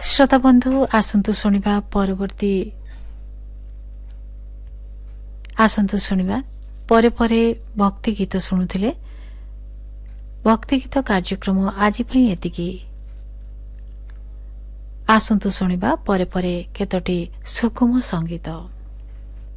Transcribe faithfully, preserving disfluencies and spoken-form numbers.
श्रोता बंधु आसंतु शुणिबा परवर्ती आसंतु शुणिबा परे परे भक्ति गीत शुणुथिले। भक्ति गीत कार्यक्रम आज पई एतिकी। आसंतु शुणिबा परे परे केतोटी सुकुम संगीत।